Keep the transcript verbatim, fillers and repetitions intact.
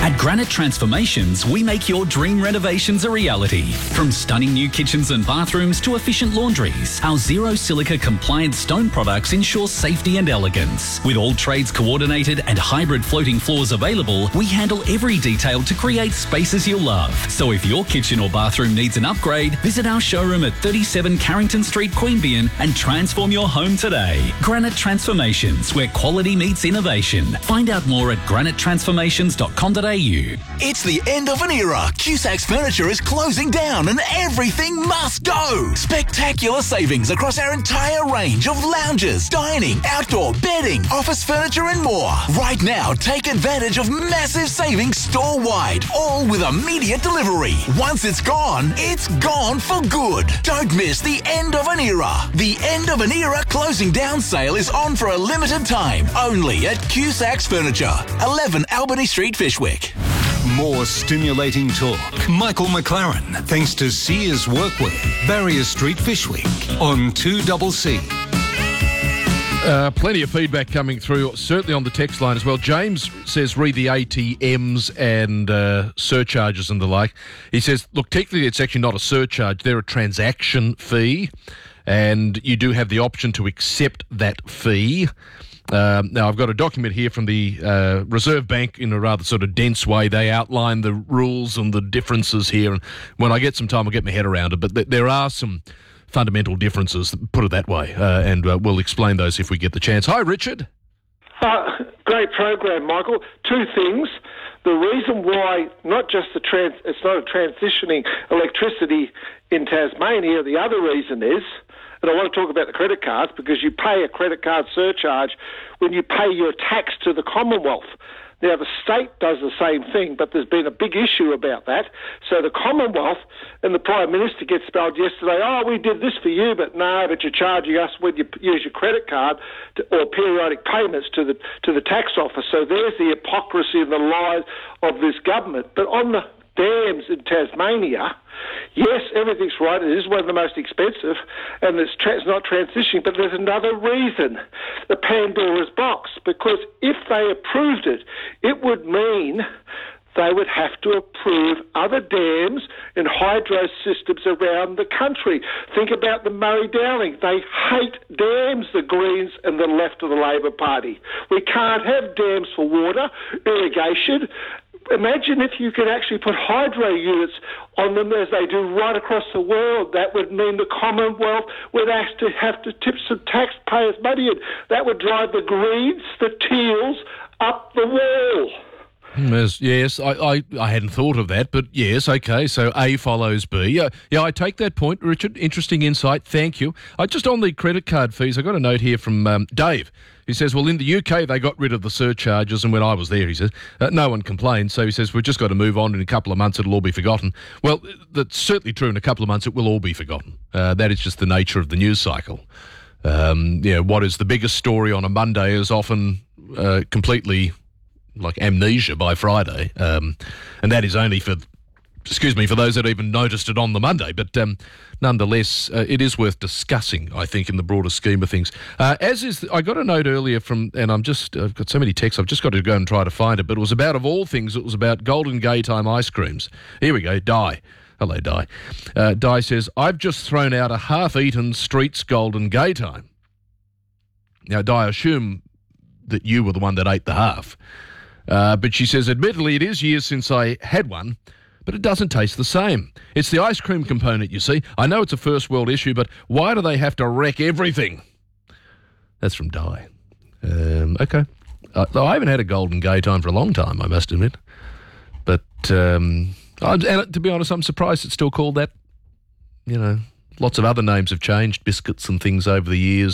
At Granite Transformations, we make your dream renovations a reality. From stunning new kitchens and bathrooms to efficient laundries, our zero silica compliant stone products ensure safety and elegance. With all trades coordinated and hybrid floating floors available, we handle every detail to create spaces you'll love. So if your kitchen or bathroom needs an upgrade, visit our showroom at thirty-seven Carrington Street, Queanbeyan and transform your home today. Granite Transformations, where quality meets innovation. Find out more at granite transformations dot com dot a u. It's the end of an era. Cusac's Furniture is closing down and everything must go. Spectacular savings across our entire range of lounges, dining, outdoor, bedding, office furniture and more. Right now, take advantage of massive savings store-wide, all with immediate delivery. Once it's gone, it's gone for good. Don't miss the end of an era. The end of an era closing down sale is on for a limited time, only at Cusac's Furniture, eleven Albany Street, Fishwick. More stimulating talk. Michael McLaren, thanks to Sears Workwear, Barrier Street, Fishwick, on two C C. Uh, plenty of feedback coming through, certainly on the text line as well. James says, read the A T Ms and uh, surcharges and the like. He says, look, technically it's actually not a surcharge. They're a transaction fee, and you do have the option to accept that fee. Um, now, I've got a document here from the uh, Reserve Bank in a rather sort of dense way. They outline the rules and the differences here, and when I get some time, I'll get my head around it. But th- there are some fundamental differences, put it that way, uh, and uh, we'll explain those if we get the chance. Hi, Richard. Uh, great program, Michael. Two things. The reason why, not just the trans, it's not a transitioning electricity in Tasmania, the other reason is, and I want to talk about the credit cards, because you pay a credit card surcharge when you pay your tax to the Commonwealth. Now, the state does the same thing, but there's been a big issue about that. So the Commonwealth and the Prime Minister gets spelled yesterday, oh, we did this for you, but no, but you're charging us when you use your credit card to, or periodic payments to the to the tax office. So there's the hypocrisy and the lies of this government. But on the dams in Tasmania, yes, everything's right. It is one of the most expensive, and it's, tra- it's not transitioning. But there's another reason, the Pandora's box, because if they approved it, it would mean they would have to approve other dams and hydro systems around the country. Think about the Murray-Darling. They hate dams, the Greens and the left of the Labor Party. We can't have dams for water, irrigation. Imagine if you could actually put hydro units on them as they do right across the world. That would mean the Commonwealth would have to have to tip some taxpayers' money in. That would drive the Greens, the Teals, up the wall. Yes, yes I, I, I hadn't thought of that, but yes, okay, so A follows B. Yeah, yeah, I take that point, Richard. Interesting insight, thank you. I just on the credit card fees, I got a note here from um, Dave. He says, well, in the U K, they got rid of the surcharges, and when I was there, he says, uh, no one complained, so he says, we've just got to move on. In a couple of months, it'll all be forgotten. Well, that's certainly true. In a couple of months, it will all be forgotten. Uh, that is just the nature of the news cycle. Um, you know, what is the biggest story on a Monday is often uh, completely like amnesia by Friday, um, and that is only for, excuse me, for those that even noticed it on the Monday. But um, nonetheless, uh, it is worth discussing, I think, in the broader scheme of things. Uh, as is, I got a note earlier from, and I'm just, I've got so many texts, I've just got to go and try to find it, but it was about, of all things, it was about Golden Gaytime ice creams. Here we go, Di. Hello, Di. Uh, Di says, I've just thrown out a half-eaten Streets Golden Gaytime. Now, Di, I assume that you were the one that ate the half. Uh, but she says, admittedly, it is years since I had one, but it doesn't taste the same. It's the ice cream component, you see. I know it's a first world issue, but why do they have to wreck everything? That's from Di. Um, okay. Uh, I haven't had a Golden Gaytime for a long time, I must admit. But, um, I'm, and to be honest, I'm surprised it's still called that. You know, lots of other names have changed, biscuits and things over the years.